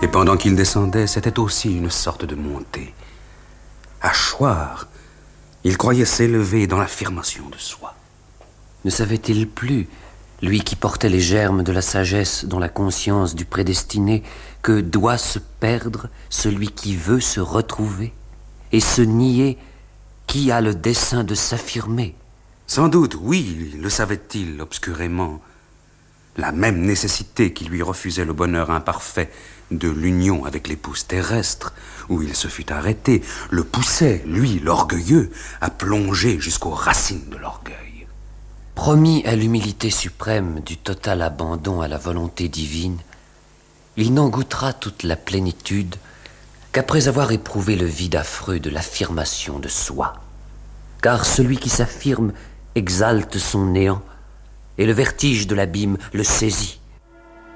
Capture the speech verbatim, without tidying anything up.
Et pendant qu'il descendait, c'était aussi une sorte de montée. À choir, il croyait s'élever dans l'affirmation de soi. Ne savait-il plus, lui qui portait les germes de la sagesse dans la conscience du prédestiné, que doit se perdre celui qui veut se retrouver, et se nier qui a le dessein de s'affirmer? Sans doute, oui, le savait-il obscurément. La même nécessité qui lui refusait le bonheur imparfait de l'union avec l'épouse terrestre, où il se fut arrêté, le poussait, lui, l'orgueilleux, à plonger jusqu'aux racines de l'orgueil. Promis à l'humilité suprême du total abandon à la volonté divine, il n'en goûtera toute la plénitude qu'après avoir éprouvé le vide affreux de l'affirmation de soi. Car celui qui s'affirme exalte son néant, et le vertige de l'abîme le saisit.